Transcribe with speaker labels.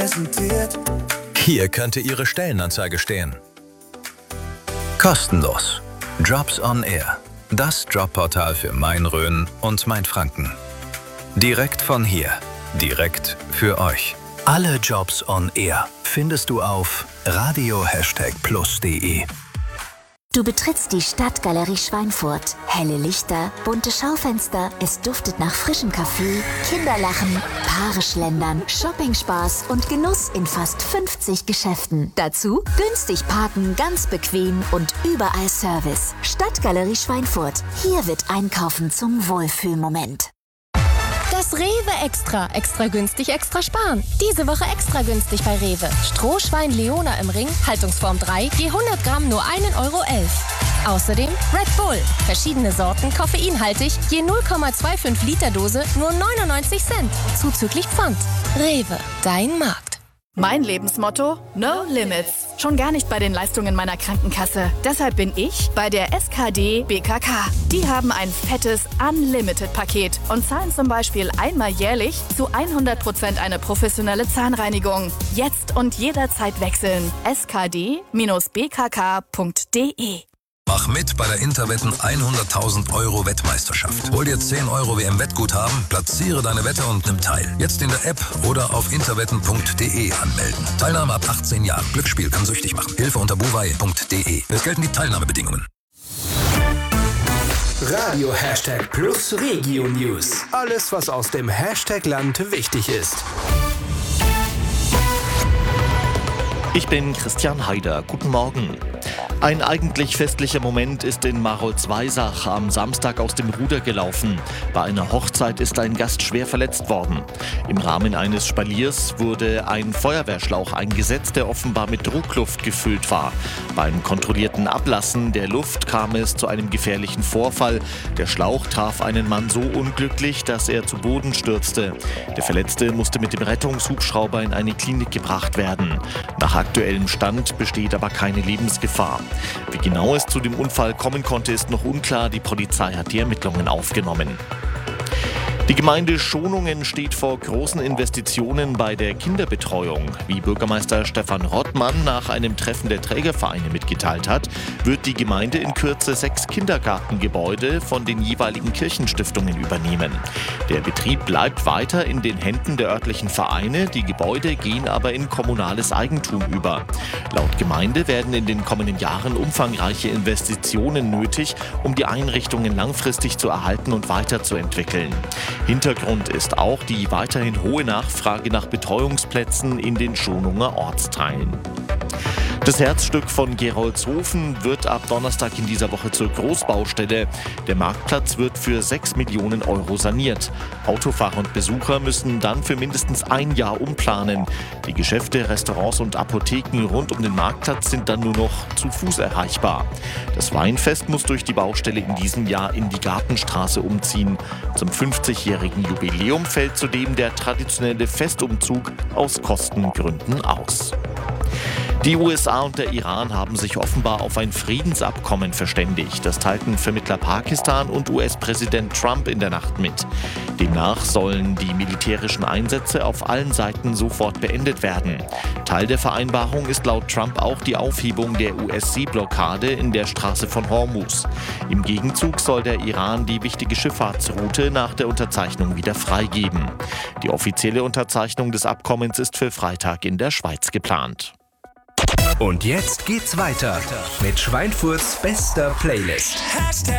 Speaker 1: Hier könnte Ihre Stellenanzeige stehen. Kostenlos. Jobs on Air. Das Jobportal für Main-Rhön und Mainfranken. Direkt von hier. Direkt für euch. Alle Jobs on Air findest du auf radio++de.
Speaker 2: Du betrittst die Stadtgalerie Schweinfurt. Helle Lichter, bunte Schaufenster, es duftet nach frischem Kaffee, Kinderlachen, Paare schlendern, Shopping-Spaß und Genuss in fast 50 Geschäften. Dazu günstig parken, ganz bequem und überall Service. Stadtgalerie Schweinfurt. Hier wird Einkaufen zum Wohlfühlmoment.
Speaker 3: Das Rewe Extra. Extra günstig, extra sparen. Diese Woche extra günstig bei Rewe. Strohschwein Leona im Ring, Haltungsform 3, je 100 Gramm nur 1,11 Euro. Außerdem Red Bull. Verschiedene Sorten, koffeinhaltig, je 0,25 Liter Dose, nur 99 Cent. Zuzüglich Pfand. Rewe, dein Markt.
Speaker 4: Mein Lebensmotto? No Limits. Schon gar nicht bei den Leistungen meiner Krankenkasse. Deshalb bin ich bei der SKD BKK. Die haben ein fettes Unlimited-Paket und zahlen zum Beispiel einmal jährlich zu 100% eine professionelle Zahnreinigung. Jetzt und jederzeit wechseln. skd-bkk.de.
Speaker 1: Mach mit bei der Interwetten 100.000 Euro Wettmeisterschaft. Hol dir 10 Euro WM-Wettguthaben, platziere deine Wette und nimm teil. Jetzt in der App oder auf interwetten.de anmelden. Teilnahme ab 18 Jahren. Glücksspiel kann süchtig machen. Hilfe unter buwei.de. Es gelten die Teilnahmebedingungen.
Speaker 5: Radio #+ Regio News. Alles, was aus dem Hashtag-Land wichtig ist.
Speaker 6: Ich bin Christian Haider. Guten Morgen. Ein eigentlich festlicher Moment ist in Marolz-Weisach am Samstag aus dem Ruder gelaufen. Bei einer Hochzeit ist ein Gast schwer verletzt worden. Im Rahmen eines Spaliers wurde ein Feuerwehrschlauch eingesetzt, der offenbar mit Druckluft gefüllt war. Beim kontrollierten Ablassen der Luft kam es zu einem gefährlichen Vorfall. Der Schlauch traf einen Mann so unglücklich, dass er zu Boden stürzte. Der Verletzte musste mit dem Rettungshubschrauber in eine Klinik gebracht werden. Nach aktuellem Stand besteht aber keine Lebensgefahr. Wie genau es zu dem Unfall kommen konnte, ist noch unklar. Die Polizei hat die Ermittlungen aufgenommen. Die Gemeinde Schonungen steht vor großen Investitionen bei der Kinderbetreuung. Wie Bürgermeister Stefan Rottmann nach einem Treffen der Trägervereine mitgeteilt hat, wird die Gemeinde in Kürze 6 Kindergartengebäude von den jeweiligen Kirchenstiftungen übernehmen. Der Betrieb bleibt weiter in den Händen der örtlichen Vereine, die Gebäude gehen aber in kommunales Eigentum über. Laut Gemeinde werden in den kommenden Jahren umfangreiche Investitionen nötig, um die Einrichtungen langfristig zu erhalten und weiterzuentwickeln. Hintergrund ist auch die weiterhin hohe Nachfrage nach Betreuungsplätzen in den Schonunger Ortsteilen. Das Herzstück von Gerolzhofen wird ab Donnerstag in dieser Woche zur Großbaustelle. Der Marktplatz wird für 6 Millionen Euro saniert. Autofahrer und Besucher müssen dann für mindestens ein Jahr umplanen. Die Geschäfte, Restaurants und Apotheken rund um den Marktplatz sind dann nur noch zu Fuß erreichbar. Das Weinfest muss durch die Baustelle in diesem Jahr in die Gartenstraße umziehen. Zum 50-jährigen Jubiläum fällt zudem der traditionelle Festumzug aus Kostengründen aus. Die USA und der Iran haben sich offenbar auf ein Friedensabkommen verständigt. Das teilten Vermittler Pakistan und US-Präsident Trump in der Nacht mit. Demnach sollen die militärischen Einsätze auf allen Seiten sofort beendet werden. Teil der Vereinbarung ist laut Trump auch die Aufhebung der US-Seeblockade in der Straße von Hormuz. Im Gegenzug soll der Iran die wichtige Schifffahrtsroute nach der Unterzeichnung wieder freigeben. Die offizielle Unterzeichnung des Abkommens ist für Freitag in der Schweiz geplant.
Speaker 5: Und jetzt geht's weiter mit Schweinfurts bester Playlist.